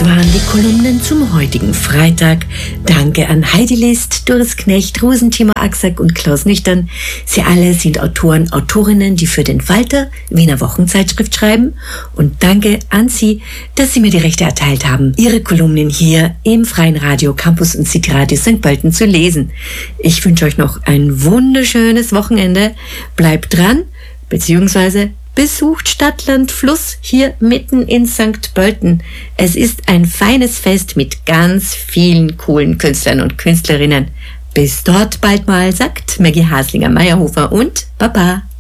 Das waren die Kolumnen zum heutigen Freitag. Danke an Heidi List, Doris Knecht, Rosenthiemer Axack und Klaus Nüchtern. Sie alle sind Autoren, Autorinnen, die für den Falter, Wiener Wochenzeitschrift, schreiben. Und danke an Sie, dass Sie mir die Rechte erteilt haben, Ihre Kolumnen hier im Freien Radio Campus und City Radio St. Pölten zu lesen. Ich wünsche euch noch ein wunderschönes Wochenende. Bleibt dran, beziehungsweise besucht Stadtland Fluss hier mitten in St. Pölten. Es ist ein feines Fest mit ganz vielen coolen Künstlern und Künstlerinnen. Bis dort bald mal, sagt Maggie Haslinger-Meyerhofer und Baba.